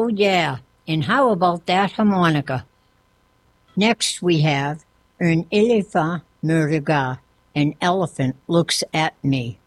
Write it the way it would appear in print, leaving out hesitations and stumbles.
yeah. And how about that harmonica? Next we have Un éléphant me regarde. An elephant looks at me.